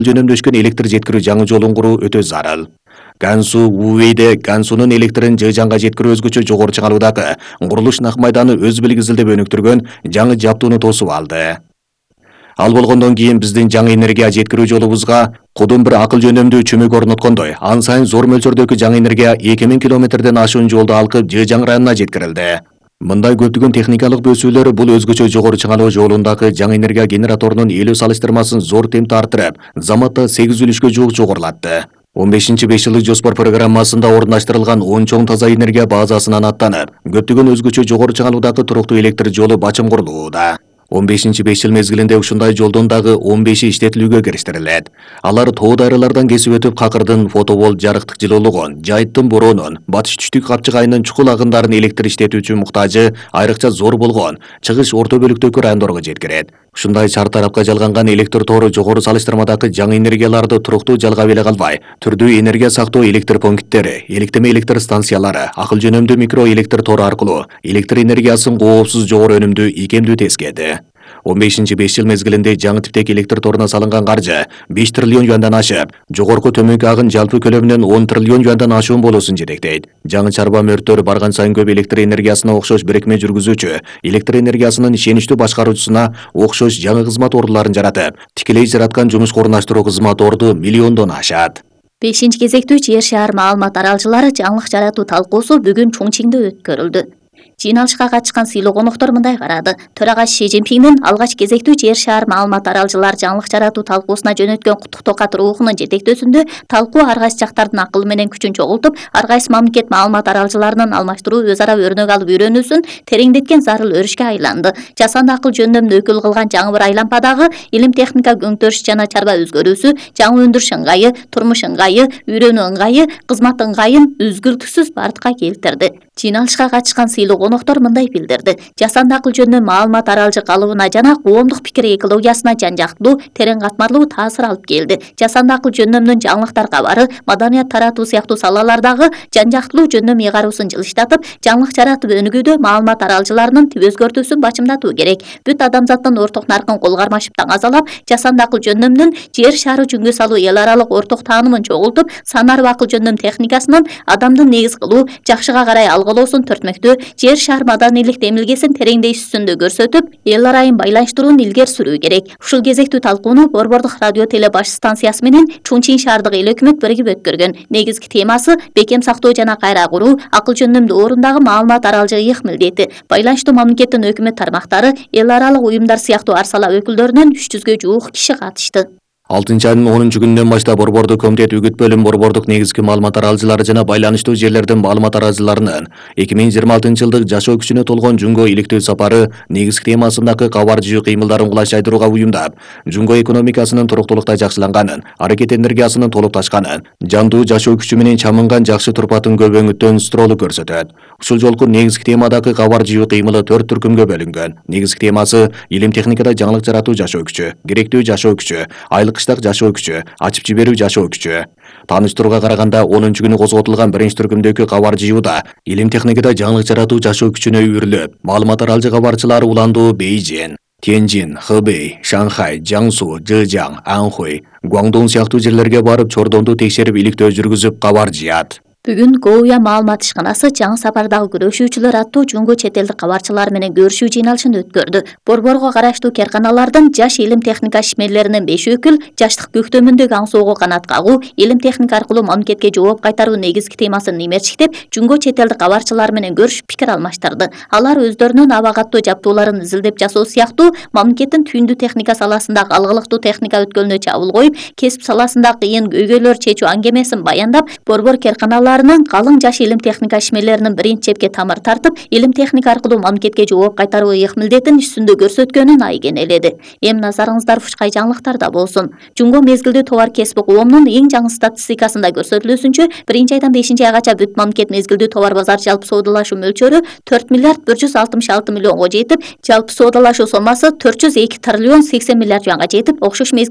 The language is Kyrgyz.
жөнөмдөшкөн электр жеткирүү жаңы жолун куруу өтө зарыл. Гансу Увейде Гансунун электрин Жыжанга жеткирүү өзгөчө жогору чыгаруудагы курулуш нак майданы өз белгизилдеп өнүктүргөн жаңы жабдууну тосуп алды. Ал болгондон кийин биздин жаңы энергия жеткирүү жолубузга кудум бир акыл жөнөмдүү чүмүк орноткондой, ан сайын зор мөлчөрдөгү жаңы энергия 2000 километрден ашуун жолду алкып Жыжаң районуна жеткирилди. Мындай көптөгөн техникалык бөсүүлөр бул өзгөчө жогору чыгаруу жолундагы жаңы энергия генераторунун элүү салыштырмасын зор темпте арттырып, заматта 8 үлүшкө жуук жогорулатты. 15-5 жылдык жоспор программасында орундаштырылган 10 чоң таза энергия базасынан аттанып, көптөгөн өзгөчө жогору чыгаруудагы туруктуу электр жолу бачым курулууда. 15-5 жыл мезгилинде ушундай жолдон дагы 15 иштетилүүгө кириштирилет. Алар тоо дайралардан кесип өтүп Какырдын фотоволт жарыктык жылуулугун, Жайыттын бороонун, батыш түштүк капчыгайынын чукул агындарын электр иштетүүчү муктажы айрыкча зор болгон чыгыш орто бөлүктөгү райондорго жеткирет. Ушундай чар тарапка жалганган электр тору жогору салыштырмадагы жаңы энергияларды туруктуу жалгап эле калбай, түрдүү энергия сактоо электр пункттери, электеме электр станциялары, акыл жөнөмдүү микро электр тору аркылуу электр энергиясын коопсуз жогору өнүмдүү ийкемдүү тескеди. 15-5 жыл мезгилинде жаңы типтеги электр торуна салынган каржы 5 триллион юандан ашып, жогорку төмөнкү агын жалпы көлөмүнөн 10 триллион юандан ашуун болуусун жетектейт. Жаңы чарба мөрттөр барган сайын көп электр энергиясына окшош бирикме жүргүзүүчү, электр энергиясынын ишеничтүү башкаруучусуна окшош жаңы кызмат ордуларын жаратып, тикелей жараткан жумушка орундаштыруу кызмат орду миллиондон ашат. 5-кезектүү жер шаар маалымат аралчылары жаңылык жаратуу талкуусу бүгүн Чоңчиңде өткөрүлдү. Жыйналышка катышкан сыйлуу коноктор мындай карады. Төрагачы Ши Цзиньпиңдин алгач кезектүү жер шаар маалымат аралчылар жаңылык жаратуу талкуусуна жөнөткөн куттуктоо кат рухунун жетектөөсүндө талкуу ар кайсы жактардын акылы менен күчүн чогултуп, ар кайсы мамлекет маалымат аралчыларынын алмаштыруу, өз ара өрнөк алып үйрөнүүсүн тереңдеткен зарыл өрүшкө айланды. Жасанды акыл жөндөмүн өкүл кылган жаңы бир айлампадагы илим техника көңтөрүш жана чарба өзгөрүүсү, жаңы өндүрүш ыңгайы, турмуш ыңгайы, үйрөнүү ыңгайы, кызмат ыңгайын үзгүлтүксүз бартка келтирди. Жыйналышка катышкан сыйлуу коноктор мындай билдирди. Жасанды акыл жөнүндө маалымат аралчы калыбына жана коомдук пикир экологиясына жан-жактуу, терең катмарлуу таасир алып келди. Жасанды акыл жөндөмдүн жаңылыктар кабары, маданият таратуу сыяктуу салалардагы жан-жактуу жөндөм ыйгаруусун жылыштатып, жаңылык жаратып өнүгүүдө маалымат аралчыларынын түп өзгөртүүсүн бачымдатуу керек. Бүт адамзаттын орток наркын кол кармашып таңазалап, жасанды акыл жөндөмдүн жер шары жүнгө салуу эл аралык орток таанымын чогултуп, санарбы акыл жөндөм техникасынын адамдын негиз кылуу, жакшыга карай алгылоосун төртмөктөө, жер шаар маданийлик демилгесин тереңдейүүсүндө көрсөтүп, эл арайын байланыштырууну илгери сүрүү керек. Ушул кезектүү талкууну Борбордук радио теле баш станциясы менен Чоңчиң шаардык эл өкмөт биригип өткөргөн. Негизги темасы бекем сактоо жана кайра куруу, акыл жөндөмдүү орундагы маалымат аралжы ыйык милдети. Байланыштуу мамлекеттин өкмөт тармактары, эл аралык уюмдар сыяктуу ар сала өкүлдөрүнөн 300гө жуук киши катышты. 6-айдын 10-күнүнөн баштап Борбордук комитет үгүт бөлүм Борбордук негизги маалымат аралжылары жана байланыштуу жерлердин маалымат аралжыларынын 2026-жылдык жашоо күчүнө толгон Жунго иликтөө сапары негизги темасындагы кабар жыйуу кыймылдарын кулаш айдырууга уюмдап, Жунго экономикасынын туруктуулукта жакшыланганын, аракет энергиясынын толуп ташканын, жандуу жашоо күчү менен чамынган жакшы турпатын көбөңүттөн стролу көрсөтөт. Ушул жолку негизги темадагы кабар жыйуу кыймылы 4 түркүмгө бөлүнгөн. Негизги темасы илим техникада жаңылык жаратуу жашоо күчү, керектүү жашоо күчү, айлык жашоо күчү, ачып жиберүү жашоо күчү. Тааныштырууга караганда 10-күнү козготулган биринчи түркүмдөгү кабар жыюуда илим техникада жаңылык жаратуу жашоо күчүнө үйрүлүп, маалымат аралжы кабарчылары уландуу Бейжин, Тяньцзин, Хэбэй, Шанхай, Жангсу, Жыжаң, Анхуй, Гуаңдун сыяктуу жерлерге барып чордонду текшерип иликтөө жүргүзүп кабар жыят. Бүгүн Гоуя маалымат ишканасы жаңы сапардагы күрөшүүчүлөр аттуу Жунго чет элдик кабарчылар менен көрүшүү жыйналышын өткөрдү. Борборго караштуу керканалардын жаш илим техника ишмерлеринин 5 өкүл жаштык көктөмүндөгү аңсоого канат кагуу, илим техника аркылуу мамлекетке жооп кайтаруу негизги темасын имерчиктеп, Жунго чет элдик кабарчылар менен көрүшүп пикир алмаштырды. Алар өздөрүнүн аба каттоо жабдууларын изилдеп жасоо сыяктуу мамлекеттин түйүндүү техника саласындагы алгылыктуу техника өткөлүнө чабуул коюп, кесип саласындагы кыйын көйгөйлөр чечүү аңгемесин баяндап, борбор керканалар калың жаш илим техника ишмерлеринин биринчи чепке тамыр тартып, илим техника аркылуу мамлекетке жооп кайтаруу ыйык милдетин үстүндө көрсөткөнүн айгенеледи. Эми назарыңыздар ушкай жаңылыктарда болсун. Жунго мезгилдүү товар кесиби коомунун эң жаңы статистикасында көрсөтүлүүсүнчө, 1-айдан 5-айга бүт мамлекет мезгилдүү товар базар жалпы соодалашуу мөлчөрү 4 миллиард 166 миллионго жетип, жалпы соодалашуу сомасы 402 триллион 80 миллиард юанга жетип, окшош мезгилде